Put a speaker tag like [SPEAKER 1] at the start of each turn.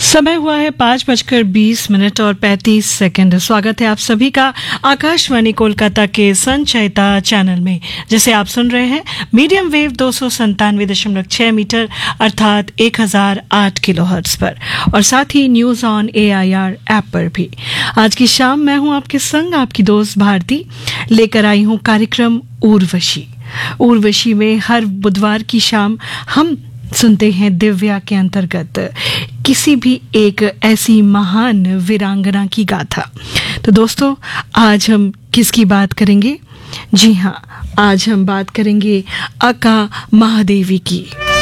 [SPEAKER 1] समय हुआ है 5:20 और 35 सेकंड। स्वागत है आप सभी का आकाशवाणी कोलकाता के संचयिता चैनल में, जिसे आप सुन रहे हैं मीडियम वेव 297.6 मीटर अर्थात 1008 किलोहर्ट्ज पर, और साथ ही न्यूज ऑन AIR ऐप पर भी। आज की शाम मैं हूं आपके संग, आपकी दोस्त भारती, लेकर आई हूं कार्यक्रम उर्वशी में हर बुधवार की शाम हम सुनते हैं दिव्या के अंतर्गत किसी भी एक ऐसी महान वीरांगना की गाथा। तो दोस्तों, आज हम किसकी बात करेंगे? जी हाँ, आज हम बात करेंगे अक्का महादेवी की।